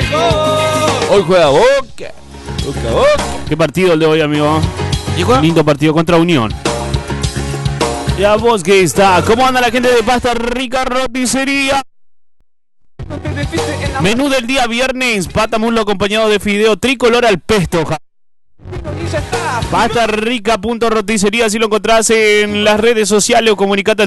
Hoy juega Boca. ¿Qué partido el de hoy, amigo? Lindo partido contra Unión. Ya vos que está. ¿Cómo anda la gente de Pasta Rica Roticería? Menú del día viernes, pata muslo acompañado de fideo tricolor al pesto. Pastarrica.roticería, si lo encontrás en las redes sociales o comunicate al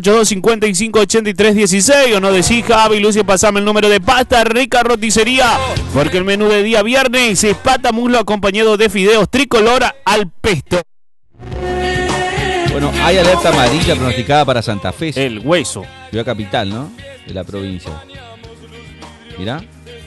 3482-558316 o no decís, Javi, Lucio, pasame el número de Pasta Rica Roticería, porque el menú de día viernes es pata muslo acompañado de fideos tricolor al pesto. Bueno, hay alerta amarilla pronosticada para Santa Fe. El hueso. Ciudad capital, ¿no? De la provincia. Mirá.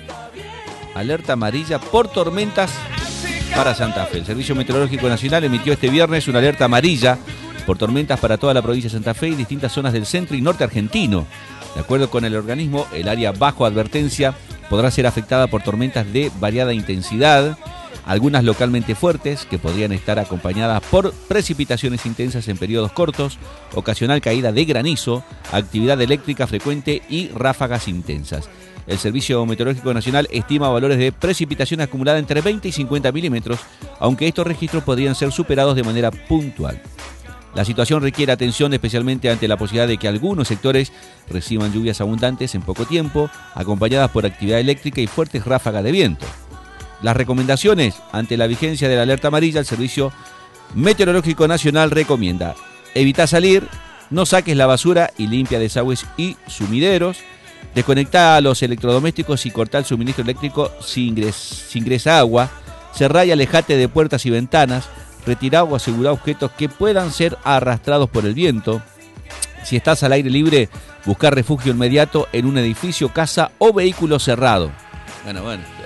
Alerta amarilla por tormentas para Santa Fe. El Servicio Meteorológico Nacional emitió este viernes una alerta amarilla por tormentas para toda la provincia de Santa Fe y distintas zonas del centro y norte argentino. De acuerdo con el organismo, el área bajo advertencia podrá ser afectada por tormentas de variada intensidad, algunas localmente fuertes, que podrían estar acompañadas por precipitaciones intensas en periodos cortos, ocasional caída de granizo, actividad eléctrica frecuente y ráfagas intensas. El Servicio Meteorológico Nacional estima valores de precipitación acumulada entre 20 y 50 milímetros, aunque estos registros podrían ser superados de manera puntual. La situación requiere atención especialmente ante la posibilidad de que algunos sectores reciban lluvias abundantes en poco tiempo, acompañadas por actividad eléctrica y fuertes ráfagas de viento. Las recomendaciones ante la vigencia de la alerta amarilla, el Servicio Meteorológico Nacional recomienda: evita salir, no saques la basura y limpia desagües y sumideros, desconecta a los electrodomésticos y corta el suministro eléctrico si ingresa agua, cerrá y alejate de puertas y ventanas, retirá o asegurá objetos que puedan ser arrastrados por el viento. Si estás al aire libre, busca refugio inmediato en un edificio, casa o vehículo cerrado. Bueno.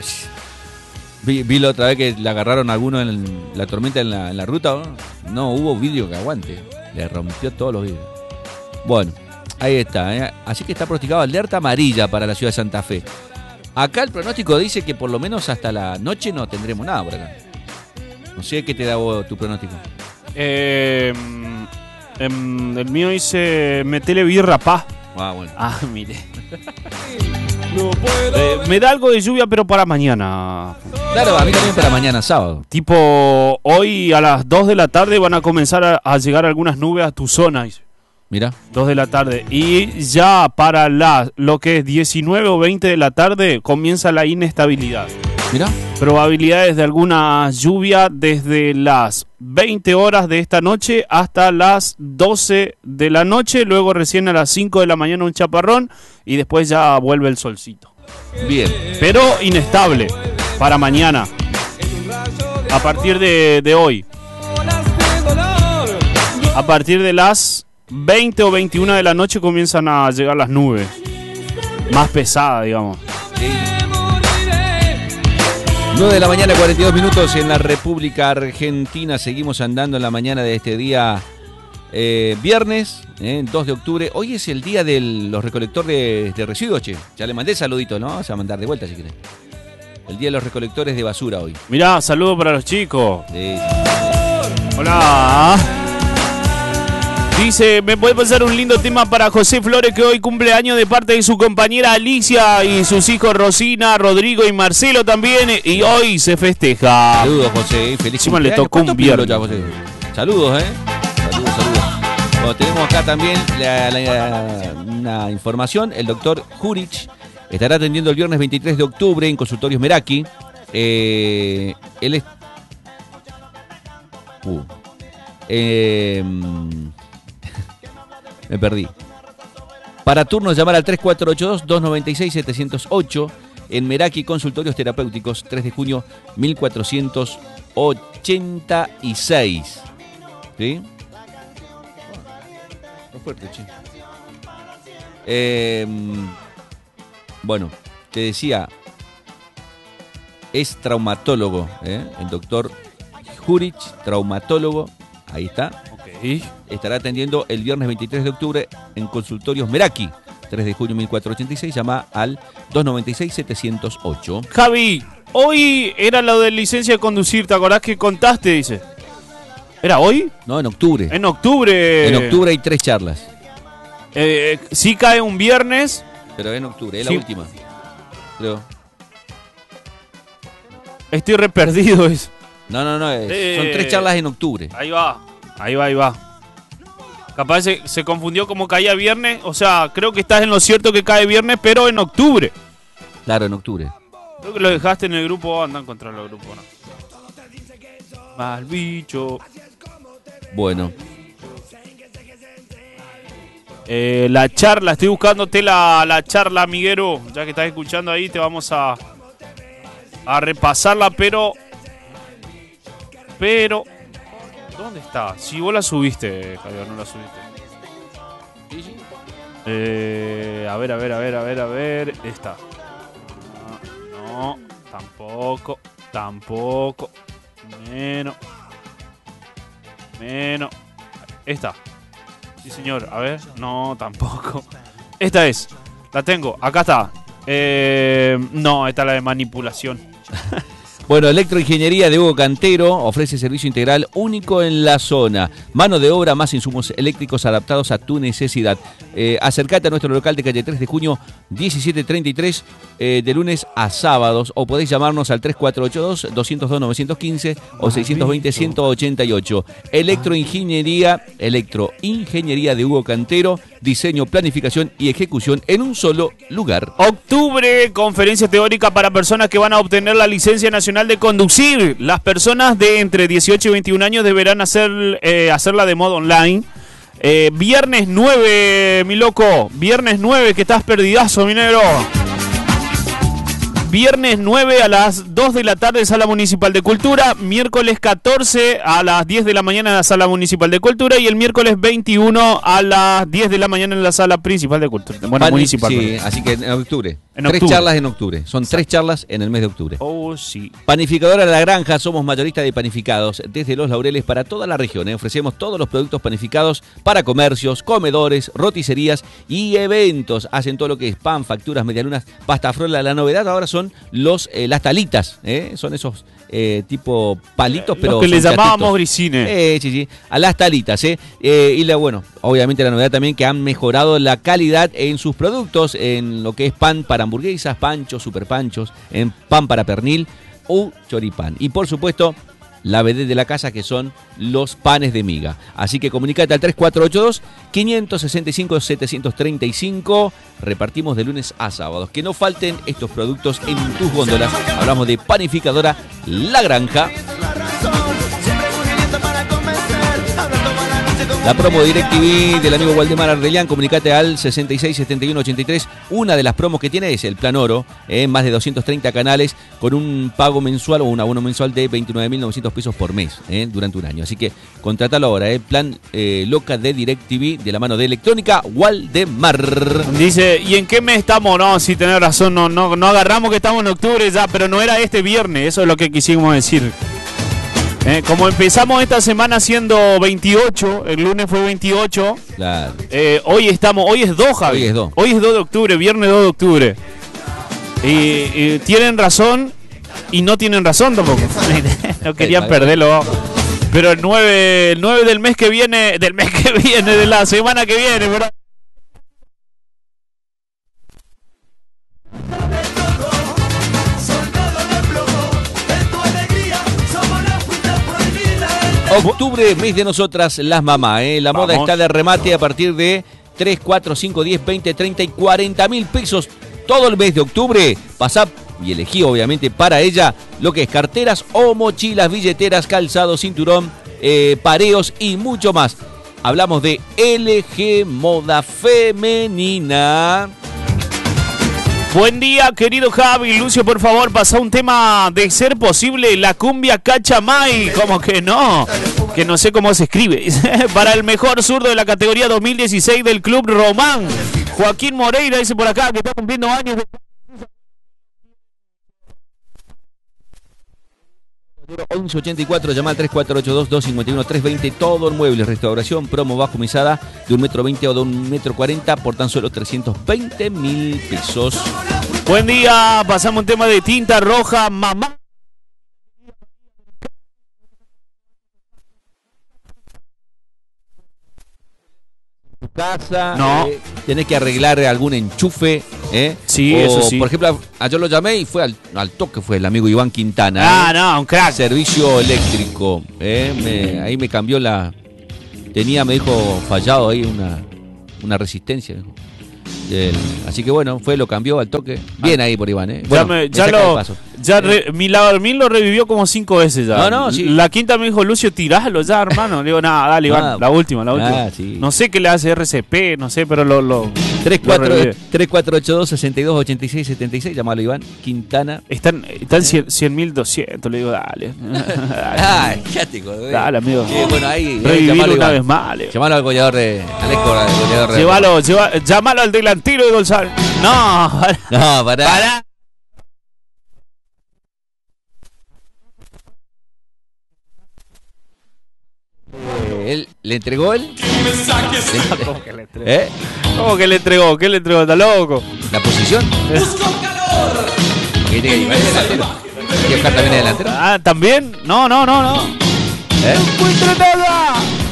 Vi la otra vez que le agarraron a alguno en la tormenta en la ruta. No hubo vidrio que aguante. Le rompió todos los vidrios. Bueno, ahí está. Así que está pronosticado alerta amarilla para la ciudad de Santa Fe. Acá el pronóstico dice que por lo menos hasta la noche no tendremos nada por acá. No sé qué te da vos tu pronóstico. El mío dice metele birra, pa. Ah, bueno. Ah, mire. Me da algo de lluvia, pero para mañana. Claro, a mí también para mañana, sábado. Tipo, hoy a las 2 de la tarde van a comenzar a llegar algunas nubes a tu zona. Dice. Mira. 2 de la tarde. Y ya para lo que es 19 o 20 de la tarde comienza la inestabilidad. Mira. Probabilidades de alguna lluvia desde las 20 horas de esta noche hasta las 12 de la noche. Luego recién a las 5 de la mañana un chaparrón y después ya vuelve el solcito. Bien. Pero inestable para mañana. A partir de hoy. A partir de las 20 o 21 de la noche comienzan a llegar las nubes. Más pesadas, digamos. 9 de la mañana, 42 minutos en la República Argentina. Seguimos andando en la mañana de este día viernes, 2 de octubre. Hoy es el día de los recolectores de residuos, che. Ya le mandé saludito, ¿no? Vamos a mandar de vuelta si querés. El día de los recolectores de basura hoy. Mirá, saludo para los chicos. Sí. Hola. Dice, ¿me puede pasar un lindo tema para José Flores, que hoy cumple años de parte de su compañera Alicia y sus hijos Rosina, Rodrigo y Marcelo también? Y hoy se festeja. Saludos, José. Feliz Encima le cumpleaños. tocó un viernes. Ya, José? Saludos, Saludos. Bueno, tenemos acá también una información. El doctor Jurich estará atendiendo el viernes 23 de octubre en Consultorios Meraki. Él es... Me perdí. Para turnos, llamar al 3482-296-708 en Meraki Consultorios Terapéuticos, 3 de junio 1486. ¿Sí? No fuerte, che. Bueno, te decía, es traumatólogo, el doctor Jurich, traumatólogo, ahí está. Okay. Estará atendiendo el viernes 23 de octubre en Consultorios Meraki, 3 de junio 1486, llama al 296-708. Javi, hoy era lo de licencia de conducir, ¿te acordás que contaste, dice? ¿Era hoy? No, en octubre. En octubre. En octubre hay 3 charlas. Sí cae un viernes. Pero en octubre, es sí. la última. Creo. Estoy re perdido. No, son 3 charlas en octubre. Ahí va. Capaz se confundió como caía viernes. O sea, creo que estás en lo cierto que cae viernes, pero en octubre. Claro, en octubre. Creo que lo dejaste en el grupo. Anda a encontrarlo el grupo, ¿no? Mal bicho. Bueno. La charla, estoy buscándote la charla, amiguero. Ya que estás escuchando ahí, te vamos a repasarla, pero... ¿Dónde está? Si vos la subiste, Javier, no la subiste. A ver. Esta. No, tampoco. Menos. Esta. Sí, señor. A ver. No, tampoco. Esta es. La tengo. Acá está. No, esta es la de manipulación. Bueno, Electroingeniería de Hugo Cantero ofrece servicio integral único en la zona. Mano de obra más insumos eléctricos adaptados a tu necesidad. Acercate a nuestro local de calle 3 de junio 1733 de lunes a sábados, o podéis llamarnos al 3482-202-915 o 620-188. Electroingeniería de Hugo Cantero, diseño, planificación y ejecución en un solo lugar. Octubre, conferencia teórica para personas que van a obtener la licencia nacional de conducir. Las personas de entre 18 y 21 años deberán hacerla de modo online. Viernes 9, mi loco. Viernes 9, que estás perdidazo, mi negro. Viernes 9 a las 2 de la tarde, Sala Municipal de Cultura. Miércoles 14 a las 10 de la mañana en la Sala Municipal de Cultura. Y el miércoles 21 a las 10 de la mañana en la Sala Principal de Cultura. Bueno, municipal. Sí, así que en octubre. 3 charlas en octubre. Son 3 charlas en el mes de octubre. Oh, sí. Panificadora La Granja. Somos mayoristas de panificados desde Los Laureles para toda la región. Ofrecemos todos los productos panificados para comercios, comedores, roticerías y eventos. Hacen todo lo que es pan, facturas, medialunas, pasta frola. La novedad ahora son las talitas. Son esos tipo palitos, pero los que le llamábamos grisines. Sí. A las talitas. Y obviamente la novedad también que han mejorado la calidad en sus productos, en lo que es pan para hamburguesas, panchos, super panchos, en pan para pernil o choripán. Y por supuesto, la vedette de la casa, que son los panes de miga. Así que comunicate al 3482-565-735. Repartimos de lunes a sábados. Que no falten estos productos en tus góndolas. Hablamos de Panificadora La Granja. La promo DirecTV del amigo Waldemar Ardelián, comunicate al 667183. Una de las promos que tiene es el Plan Oro, más de 230 canales con un pago mensual o un abono mensual de 29.900 pesos por mes durante un año. Así que contratalo ahora, Plan Loca de DirecTV de la mano de Electrónica Waldemar. Dice, ¿y en qué mes estamos? No, sí, tenés razón, no agarramos que estamos en octubre ya, pero no era este viernes, eso es lo que quisimos decir. Como empezamos esta semana siendo 28, el lunes fue 28. Claro. Hoy es 2, Javi. Hoy es 2 de octubre, viernes 2 de octubre. Y tienen razón y no tienen razón tampoco. No querían perderlo. Pero el 9 del mes que viene, de la semana que viene, ¿verdad? Octubre, mes de nosotras las mamás. La moda está de remate a partir de 3, 4, 5, 10, 20, 30 y 40 mil pesos. Todo el mes de octubre pasá y elegí obviamente para ella lo que es carteras o mochilas, billeteras, calzado, cinturón, pareos y mucho más. Hablamos de LG Moda Femenina. Buen día, querido Javi. Lucio, por favor, pasa un tema de ser posible, la cumbia Cachamay. ¿Cómo que no? Que no sé cómo se escribe. Para el mejor zurdo de la categoría 2016 del Club Román. Joaquín Moreira dice por acá que está cumpliendo años de... 1184, llama al 3482-251-320. Todo en muebles, restauración, promo bajo mesada de 1,20 m o de 1,40 m por tan solo 320.000 pesos. Buen día, pasamos un tema de tinta roja, mamá. tu casa, No. tenés que arreglar algún enchufe, Sí, o, eso sí. por ejemplo, yo lo llamé y fue al toque, fue el amigo Iván Quintana. No, un crack. Servicio eléctrico, ahí me cambió me dijo, fallado ahí una resistencia, dijo. Así que bueno, lo cambió al toque. Bien ahí por Iván, Bueno, Milamín lo revivió como 5 veces ya. No, sí. La quinta me dijo, Lucio, tiralo ya, hermano. Le digo, nada, dale, Iván, la última. Sí. No sé qué le hace RCP, no sé, pero lo 3482-6286-76, llamalo Iván Quintana. Están 100.200, le digo, dale. Chático. Dale, amigo. Bueno, ahí revivir una vez más. Llamalo al goleador de Alejo. Llámalo al delantero de Gonzalo. No, pará. Él le entregó él. ¿Cómo que le entregó? ¿Cómo que le entregó? ¿Qué le entregó? ¿Está loco? ¿La posición? ¿Qué tiene que llevar el delantero? ¿Quiere buscar también el delantero? ¿También? No. No encuentro nada.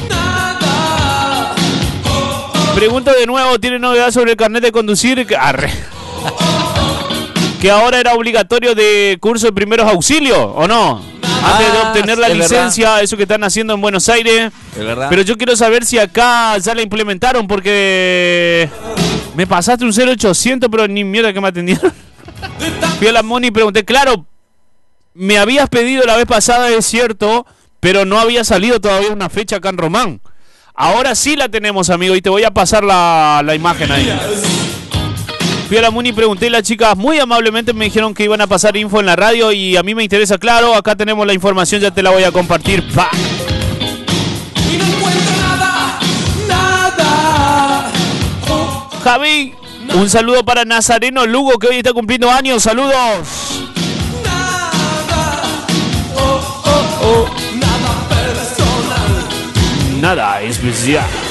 Pregunto de nuevo, ¿tiene novedad sobre el carnet de conducir? Que ahora era obligatorio de curso de primeros auxilios, ¿o no? Antes de obtener la licencia, verdad. Eso que están haciendo en Buenos Aires. Es verdad. Pero yo quiero saber si acá ya la implementaron, porque me pasaste un 0800, pero ni mierda que me atendieron. Fui a la Moni y pregunté, claro, me habías pedido la vez pasada, es cierto, pero no había salido todavía una fecha acá en Román. Ahora sí la tenemos, amigo, y te voy a pasar la imagen ahí. Fui a la Muni y pregunté, las chicas muy amablemente me dijeron que iban a pasar info en la radio y a mí me interesa, claro, acá tenemos la información, ya te la voy a compartir. ¡Pa! Y no encuentro nada. Javi, un saludo para Nazareno Lugo, que hoy está cumpliendo años, saludos. Nada especial.